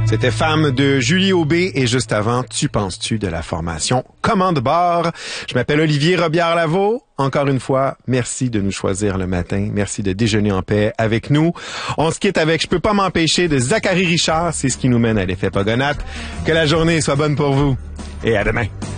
C'était Femme de Julie Aubé et juste avant, Tu penses-tu de la formation Commande bord. Je m'appelle Olivier Robillard-Lavaux. Encore une fois, merci de nous choisir le matin. Merci de déjeuner en paix avec nous. On se quitte avec Je peux pas m'empêcher de Zachary Richard. C'est ce qui nous mène à l'effet Pogonate. Que la journée soit bonne pour vous et à demain.